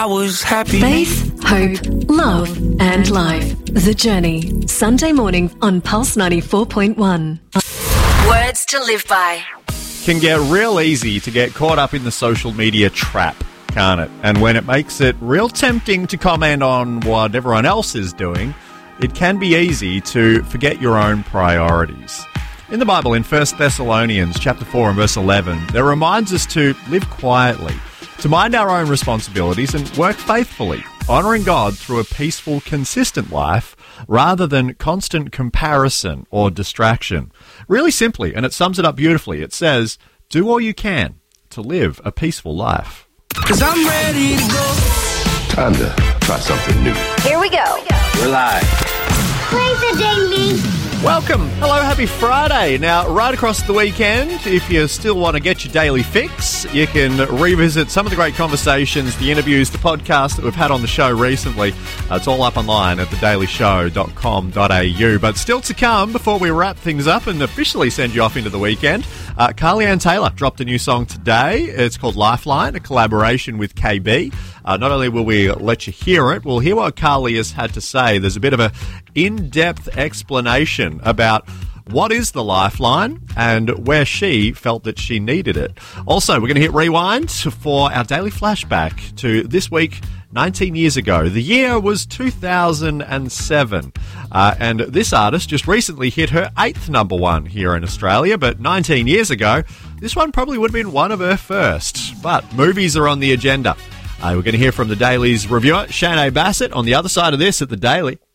I was happy. Faith, hope, love and life. The Journey. Sunday morning on Pulse 94.1. Words to live by. Can get real easy to get caught up in the social media trap, can't it? And when it makes it real tempting to comment on what everyone else is doing, it can be easy to forget your own priorities. In the Bible, in 1 Thessalonians chapter 4 and verse 11, it reminds us to live quietly, to mind our own responsibilities and work faithfully, honouring God through a peaceful, consistent life rather than constant comparison or distraction. Really simply, and it sums it up beautifully, it says, do all you can to live a peaceful life. 'Cause I'm ready to go. Time to try something new. Here we go. We're live. Play the ding-ding. Welcome. Hello, happy Friday. Now, right across the weekend, if you still want to get your daily fix, you can revisit some of the great conversations, the interviews, the podcasts that we've had on the show recently. It's all up online at thedailyshow.com.au. But still to come, before we wrap things up and officially send you off into the weekend, Carly Ann Taylor dropped a new song today. It's called Lifeline, a collaboration with KB. Not only will we let you hear it, we'll hear what Carly has had to say. There's a bit of a in-depth explanation about what is the Lifeline and where she felt that she needed it. Also, we're going to hit rewind for our daily flashback to this week, 19 years ago. The year was 2007. And this artist just recently hit her 8th number one here in Australia, but 19 years ago, this one probably would have been one of her first. But movies are on the agenda. We're going to hear from the Daily's reviewer, Shanae Bassett, on the other side of this at The Daily.